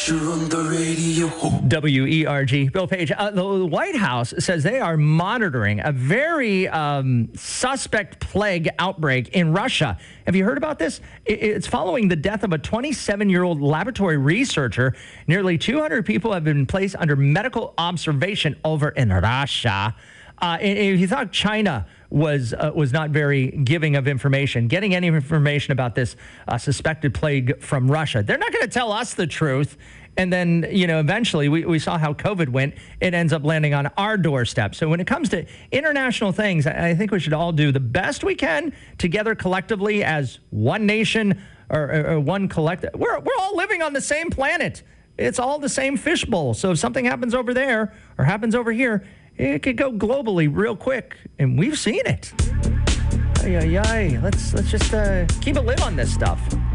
You're on the radio. WERG. Bill Page. The White House says they are monitoring a very suspect plague outbreak in Russia. Have you heard about this? It's following the death of a 27-year-old laboratory researcher. Nearly 200 people have been placed under medical observation over in Russia. If you thought China was not very giving of information, getting any information about this suspected plague from Russia, they're not going to tell us the truth. And then, eventually we saw how COVID went. It ends up landing on our doorstep. So when it comes to international things, I think we should all do the best we can together collectively as one nation or one collective. We're all living on the same planet. It's all the same fishbowl. So if something happens over there or happens over here, it could go globally real quick, and we've seen it. Let's just keep a lid on this stuff.